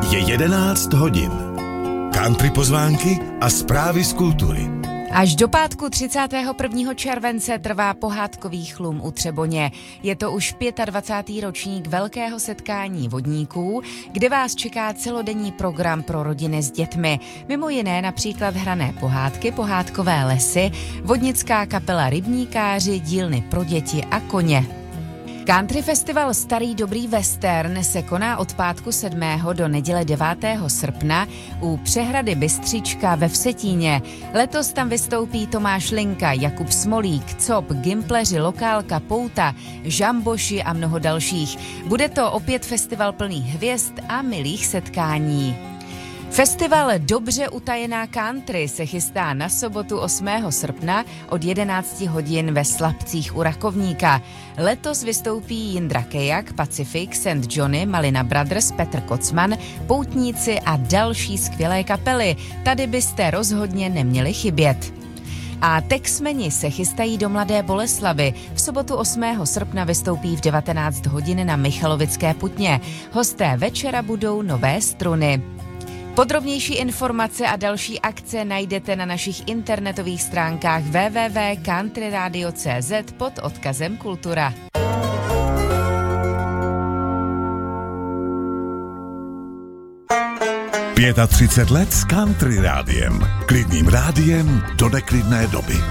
Je 11 hodin. Country pozvánky a zprávy z kultury. Až do pátku 31. července trvá pohádkový chlum u Třeboně. Je to už 25. ročník velkého setkání vodníků, kde vás čeká celodenní program pro rodiny s dětmi. Mimo jiné například hrané pohádky, pohádkové lesy, vodnická kapela Rybníkáři, dílny pro děti a koně. Country festival Starý dobrý western se koná od pátku 7. do neděle 9. srpna u přehrady Bystřička ve Vsetíně. Letos tam vystoupí Tomáš Linka, Jakub Smolík, Cop, Gimpleři, Lokálka, Pouta, Žamboši a mnoho dalších. Bude to opět festival plný hvězd a milých setkání. Festival Dobře utajená country se chystá na sobotu 8. srpna od 11 hodin ve Slabcích u Rakovníka. Letos vystoupí Jindra Kejak, Pacific, St. Johnny, Malina Brothers, Petr Kocman, Poutníci a další skvělé kapely. Tady byste rozhodně neměli chybět. A Texmeni se chystají do Mladé Boleslavi. V sobotu 8. srpna vystoupí v 19 hodin na Michalovické Putně. Hosté večera budou Nové Struny. Podrobnější informace a další akce najdete na našich internetových stránkách www.countryradio.cz pod odkazem Kultura. Pěta 30 let s Country rádiem. Klidným rádiem do neklidné doby.